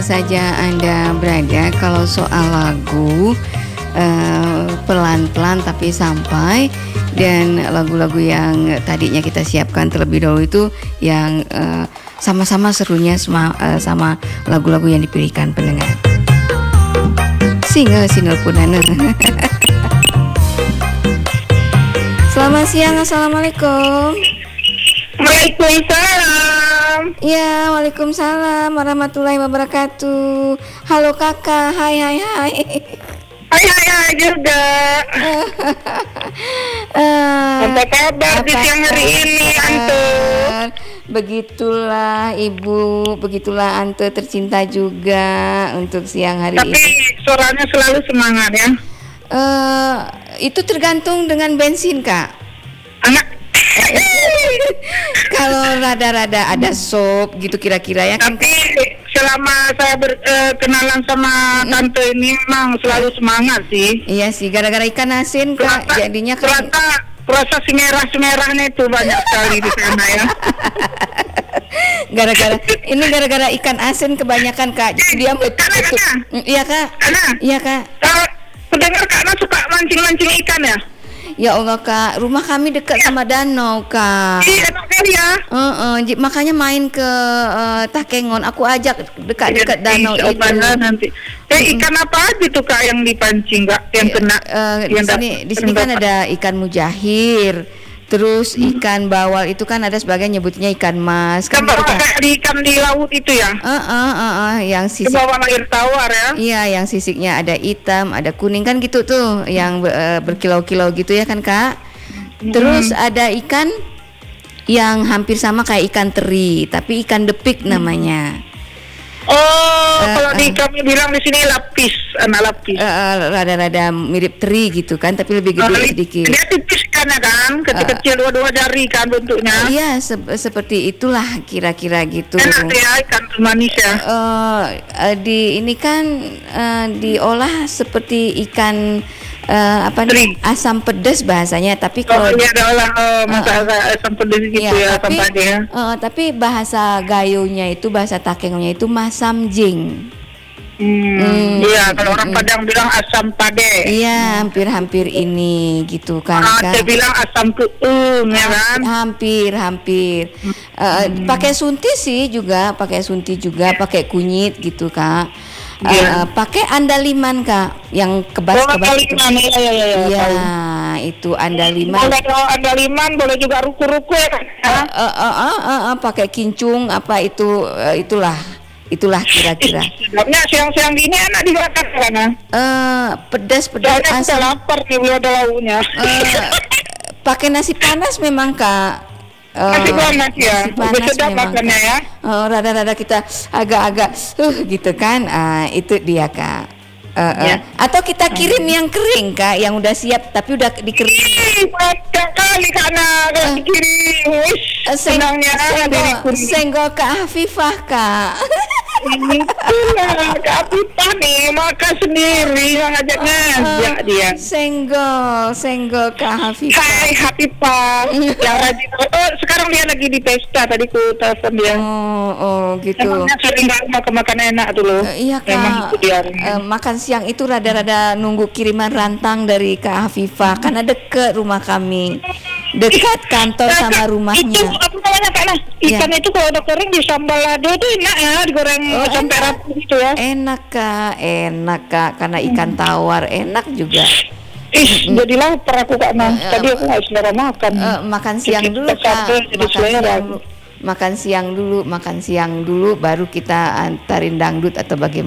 saja Anda berada, kalau soal lagu pelan-pelan tapi sampai, dan lagu-lagu yang tadinya kita siapkan terlebih dahulu itu yang sama-sama serunya sama lagu-lagu yang dipilihkan pendengar. Single punana. Selamat siang, assalamualaikum. Waalaikumsalam. Ya, waalaikumsalam warahmatullahi wabarakatuh. Halo kakak, hai. Hai juga. Apa kabar di siang hari ini, Ante? Begitulah ibu, begitulah Ante tercinta juga untuk siang hari Tapi ini. suaranya selalu semangat ya. Itu tergantung dengan bensin kak. Anak. Kalau rada-rada ada sop gitu kira-kira ya kan. Tapi selama saya berkenalan sama tante ini memang selalu semangat sih. Iya sih, gara-gara ikan asin kak, jadinya kan. Rasa si merah-merahnya itu banyak sekali di sana ya. gara-gara ikan asin kebanyakan kak, jadi dia betul. Iya kak. Iya kak. Pendengar Kak suka mancing-mancing ikan ya? Ya Allah kak, rumah kami dekat sama danau kak. Iya, enak kali ya. Makanya main ke Takengon, aku ajak dekat danau itu. Nanti. Ikan apa aja tuh kak yang dipancing kak? Yang kena? Di sini kan ada ikan mujahir, terus ikan bawal itu kan ada sebagian nyebutnya ikan mas. Kan ikan di laut itu ya? Yang sisik. Bawah air tawar ya? Iya, yang sisiknya ada hitam, ada kuning kan gitu tuh, yang berkilau-kilau gitu ya kan kak. Terus ada ikan yang hampir sama kayak ikan teri, tapi ikan depik namanya. Kalau di kami bilang di sini anak lapis. Rada-rada mirip teri gitu kan, tapi lebih gede sedikit. Dia tipis kan ya kan, kecil-kecil dua jari kan bentuknya. Iya, seperti itulah kira-kira gitu. Enak ya ikan manis ya. Ini kan diolah seperti ikan asam pedas bahasanya, tapi kalau asam pedas gitu ya, tapi bahasa Gayonya itu, bahasa Takengonnya itu masam jing. Iya, kalau orang Padang bilang asam pade. Iya, hampir ini gitu kan. Dia bilang asam puung ya kan. Hampir. Pakai sunti juga, pakai kunyit gitu kak. Pakai andaliman kak, yang kebas-kebas. Iya, itu andaliman. Boleh andaliman, boleh juga ruku-ruku ya kan. Pakai kincung apa itu, itulah kira-kira. Sebabnya siang-siang gini enak dimakan karena pedas asam. Lapar nih, belum ada lauknya. Pakai nasi panas memang kak. Nasi panas ya, lebih sedap makannya ya. Rada-rada kita agak-agak gitu kan. Itu dia kak. Atau kita kirim yang kering kak, yang udah siap tapi udah dikering. Banyak kali karena dikirim. Senangnya senggol Kak Afifah kak. Itulah Kak Afifah nih, makan sendiri yang ngajak dia. Senggol Kak Afifah. Hai Afifah. Yang rajin. Sekarang dia lagi di pesta, tadi ku telepon dia. Gitu. Emangnya sering makan enak tuh loh. Iya kak. Makan siang itu rada-rada nunggu kiriman rantang dari Kak Afifah, karena deket rumah kami, dekat kantor sama rumahnya. Apa namanya kak? Ikan itu kalau udah kering di sambal lado itu enak ya, digoreng sampai rapi gitu ya. Enak kak, karena ikan tawar enak juga. Jadi lapar aku kak. Tadi aku nggak selera makan. Makan siang dulu kak. Makan siang dulu, baru kita antarin dangdut atau bagaimana.